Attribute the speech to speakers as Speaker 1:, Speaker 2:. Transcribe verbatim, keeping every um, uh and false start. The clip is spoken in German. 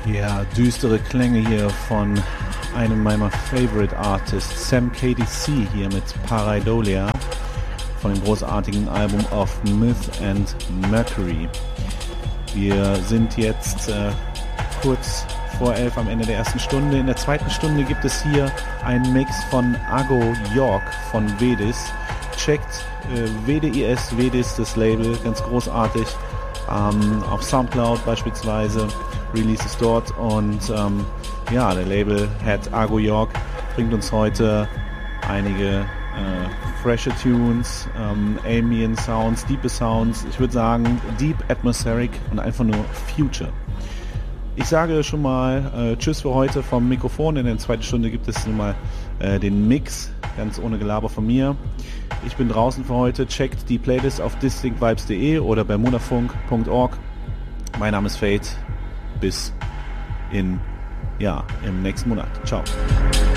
Speaker 1: Ja, düstere Klänge hier von einem meiner Favorite Artists, Sam K D C, hier mit Pareidolia von dem großartigen Album Of Myth and Mercury. Wir sind jetzt äh, kurz vor elf am Ende der ersten Stunde. In der zweiten Stunde gibt es hier einen Mix von Ago York von Vedis. Checkt äh, W D I S, Vedis, das Label, ganz großartig. Ähm, auf Soundcloud beispielsweise, Releases dort. Und ähm, ja, der Label-Head Ago York bringt uns heute einige äh, freshe Tunes, ähm, Ambient Sounds, Deep Sounds. Ich würde sagen Deep Atmospheric und einfach nur Future. Ich sage schon mal äh, Tschüss für heute vom Mikrofon. In der zweiten Stunde gibt es nun mal äh, den Mix, ganz ohne Gelaber von mir. Ich bin draußen für heute. Checkt die Playlist auf distinct vibes punkt de oder bermudafunk punkt org. Mein Name ist Fate. Bis in, ja, im nächsten Monat. Ciao.